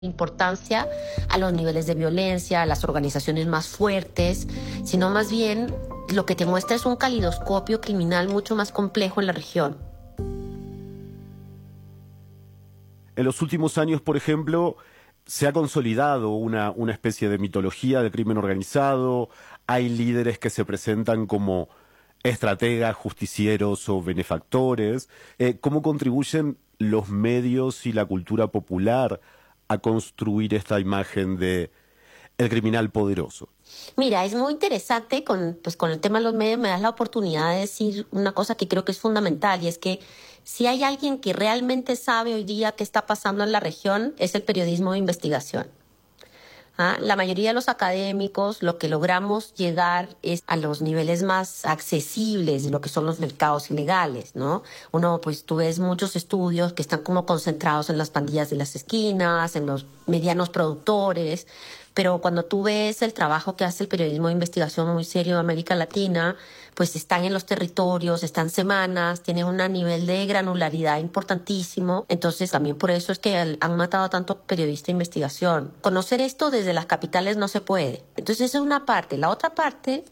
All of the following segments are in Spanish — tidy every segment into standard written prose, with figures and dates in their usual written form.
importancia a los niveles de violencia, a las organizaciones más fuertes, sino más bien lo que te muestra es un calidoscopio criminal mucho más complejo en la región. En los últimos años, por ejemplo, se ha consolidado una especie de mitología del crimen organizado. Hay líderes que se presentan como estrategas, justicieros o benefactores. ¿Cómo contribuyen los medios y la cultura popular a construir esta imagen de el criminal poderoso? Mira, es muy interesante con el tema de los medios. Me das la oportunidad de decir una cosa que creo que es fundamental, y es que si hay alguien que realmente sabe hoy día qué está pasando en la región, es el periodismo de investigación. La mayoría de los académicos lo que logramos llegar es a los niveles más accesibles de lo que son los mercados ilegales, ¿no? Tú ves muchos estudios que están como concentrados en las pandillas de las esquinas, en los medianos productores, pero cuando tú ves el trabajo que hace el periodismo de investigación muy serio de América Latina, pues están en los territorios, están semanas, tienen un nivel de granularidad importantísimo. Entonces también por eso es que han matado a tanto periodista de investigación. Conocer esto desde las capitales no se puede. Entonces esa es una parte. La otra parte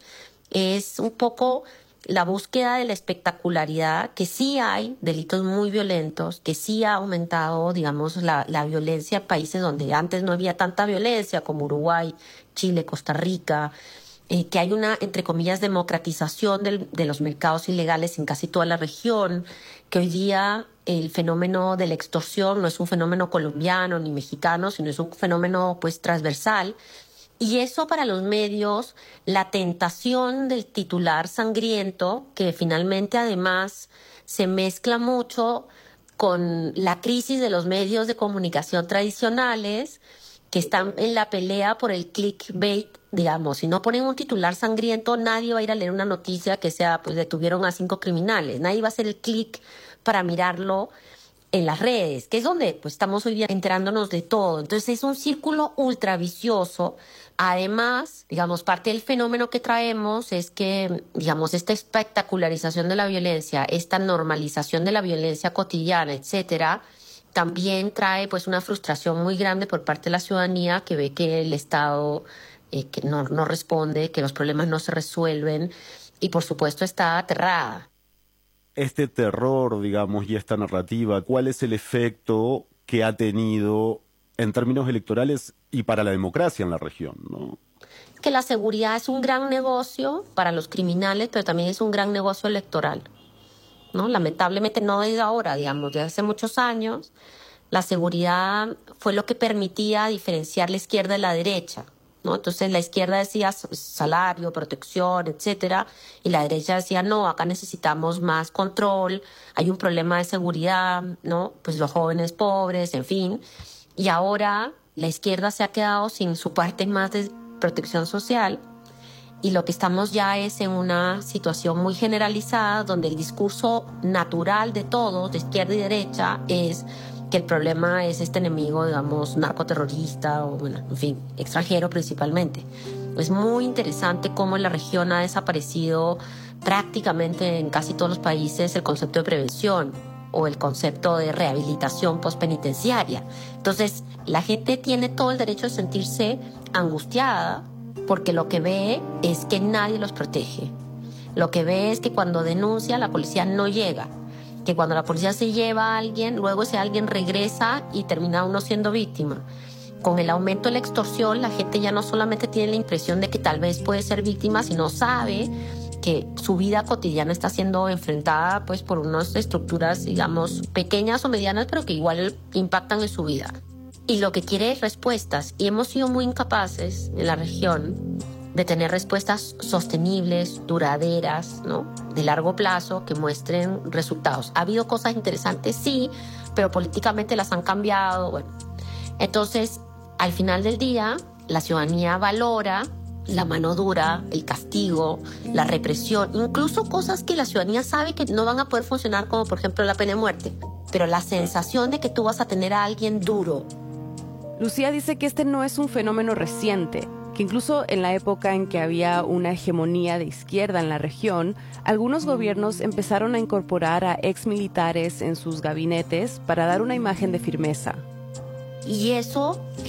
es un poco la búsqueda de la espectacularidad, que sí hay delitos muy violentos, que sí ha aumentado, digamos, la violencia en países donde antes no había tanta violencia, como Uruguay, Chile, Costa Rica, que hay una, entre comillas, democratización de los mercados ilegales en casi toda la región, que hoy día el fenómeno de la extorsión no es un fenómeno colombiano ni mexicano, sino es un fenómeno pues transversal. Y eso para los medios, la tentación del titular sangriento, que finalmente además se mezcla mucho con la crisis de los medios de comunicación tradicionales, que están en la pelea por el clickbait, digamos. Si no ponen un titular sangriento, nadie va a ir a leer una noticia que sea, pues detuvieron a 5 criminales. Nadie va a hacer el clic para mirarlo en las redes, que es donde pues estamos hoy día enterándonos de todo. Entonces es un círculo ultra vicioso. Además, digamos, parte del fenómeno que traemos es que, digamos, esta espectacularización de la violencia, esta normalización de la violencia cotidiana, etcétera, también trae pues una frustración muy grande por parte de la ciudadanía, que ve que el Estado que no responde, que los problemas no se resuelven, y por supuesto está aterrada. Este terror, digamos, y esta narrativa, ¿cuál es el efecto que ha tenido en términos electorales y para la democracia en la región, ¿no? Que la seguridad es un gran negocio para los criminales, pero también es un gran negocio electoral, ¿no? Lamentablemente no desde ahora, digamos, desde hace muchos años, la seguridad fue lo que permitía diferenciar la izquierda de la derecha, ¿no? Entonces la izquierda decía salario, protección, etcétera, y la derecha decía no, acá necesitamos más control, hay un problema de seguridad, ¿no? Pues los jóvenes pobres, en fin. Y ahora la izquierda se ha quedado sin su parte más de protección social, y lo que estamos ya es en una situación muy generalizada donde el discurso natural de todos, de izquierda y derecha, es que el problema es este enemigo, digamos, narcoterrorista o, bueno, en fin, extranjero principalmente. Es muy interesante cómo en la región ha desaparecido prácticamente en casi todos los países el concepto de prevención o el concepto de rehabilitación postpenitenciaria. Entonces, la gente tiene todo el derecho de sentirse angustiada porque lo que ve es que nadie los protege. Lo que ve es que cuando denuncia la policía no llega, que cuando la policía se lleva a alguien, luego ese alguien regresa y termina uno siendo víctima. Con el aumento de la extorsión, la gente ya no solamente tiene la impresión de que tal vez puede ser víctima, sino sabe que su vida cotidiana está siendo enfrentada pues por unas estructuras, digamos, pequeñas o medianas, pero que igual impactan en su vida. Y lo que quiere es respuestas, y hemos sido muy incapaces en la región de tener respuestas sostenibles, duraderas, ¿no? De largo plazo, que muestren resultados. Ha habido cosas interesantes, sí, pero políticamente las han cambiado. Bueno, entonces, al final del día, la ciudadanía valora la mano dura, el castigo, la represión, incluso cosas que la ciudadanía sabe que no van a poder funcionar, como por ejemplo la pena de muerte. Pero la sensación de que tú vas a tener a alguien duro. Lucía dice que este no es un fenómeno reciente, que incluso en la época en que había una hegemonía de izquierda en la región, algunos gobiernos empezaron a incorporar a exmilitares en sus gabinetes para dar una imagen de firmeza. Y eso